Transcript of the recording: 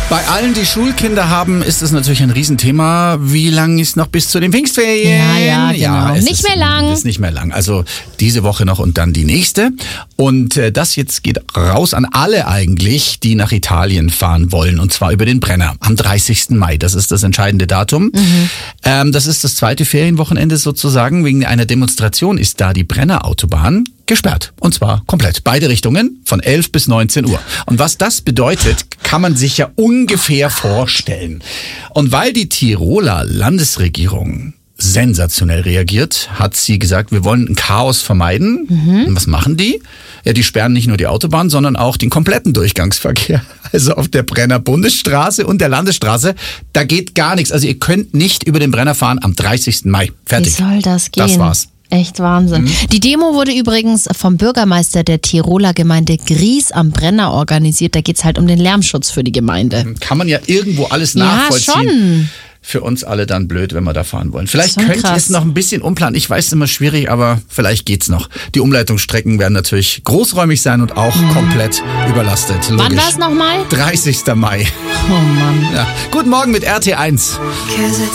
Bei allen, die Schulkinder haben, ist es natürlich ein Riesenthema. Wie lang ist noch bis zu den Pfingstferien? Ja, genau. Nicht mehr lang. Ist nicht mehr lang. Also diese Woche noch und dann die nächste. Und das jetzt geht raus an alle eigentlich, die nach Italien fahren wollen. Und zwar über den Brenner am 30. Mai. Das ist das entscheidende Datum. Das ist das zweite Ferienwochenende sozusagen. Wegen einer Demonstration ist da die Brennerautobahn gesperrt. Und zwar komplett. Beide Richtungen von 11 bis 19 Uhr. Und was das bedeutet, kann man sich ja ungefähr vorstellen. Und weil die Tiroler Landesregierung sensationell reagiert, hat sie gesagt, wir wollen ein Chaos vermeiden. Und was machen die? Ja, die sperren nicht nur die Autobahn, sondern auch den kompletten Durchgangsverkehr. Also auf der Brenner Bundesstraße und der Landesstraße, da geht gar nichts. Also ihr könnt nicht über den Brenner fahren am 30. Mai. Fertig. Wie soll das gehen? Das war's. Echt Wahnsinn. Die Demo wurde übrigens vom Bürgermeister der Tiroler Gemeinde Gries am Brenner organisiert. Da geht's halt um den Lärmschutz für die Gemeinde. Kann man ja irgendwo alles nachvollziehen. Ja, schon. Für uns alle dann blöd, wenn wir da fahren wollen. Vielleicht Schon könnt ihr krass. es noch ein bisschen umplanen. Ich weiß, es ist immer schwierig, aber vielleicht geht's noch. Die Umleitungsstrecken werden natürlich großräumig sein und auch komplett überlastet. Logisch. Wann war's nochmal? 30. Mai. Oh Mann. Ja. Guten Morgen mit RT1.